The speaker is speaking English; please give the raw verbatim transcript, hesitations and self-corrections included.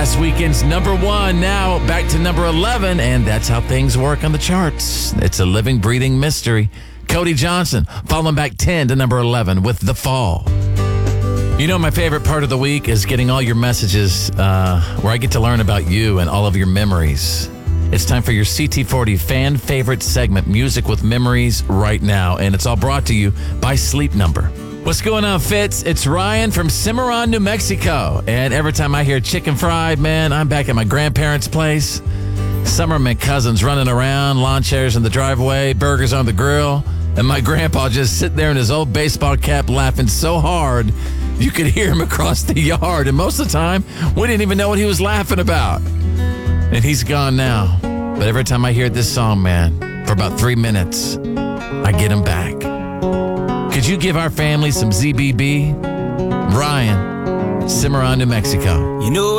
last weekend's number one, now back to number eleven, and that's how things work on the charts. It's a living, breathing mystery. Cody Johnson falling back ten to number eleven with The Fall. You know, my favorite part of the week is getting all your messages uh, where I get to learn about you and all of your memories. It's time for your C T forty fan favorite segment, Music with Memories, right now, and it's all brought to you by Sleep Number. What's going on, Fitz? It's Ryan from Cimarron, New Mexico. And every time I hear chicken fried, man, I'm back at my grandparents' place. Summer, my cousins running around, lawn chairs in the driveway, burgers on the grill, and my grandpa just sitting there in his old baseball cap laughing so hard you could hear him across the yard. And most of the time, we didn't even know what he was laughing about. And he's gone now. But every time I hear this song, man, for about three minutes, I get him back. Could you give our family some Z B B? Ryan, Cimarron, New Mexico. You know